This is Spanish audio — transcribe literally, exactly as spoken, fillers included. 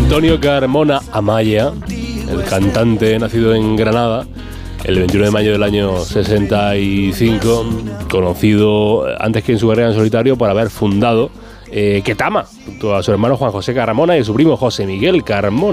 Antonio Carmona Amaya, el cantante nacido en Granada el veintiuno de mayo del año sesenta y cinco, conocido antes que en su carrera en solitario por haber fundado eh, Ketama, junto a su hermano Juan José Carmona y a su primo José Miguel Carmona.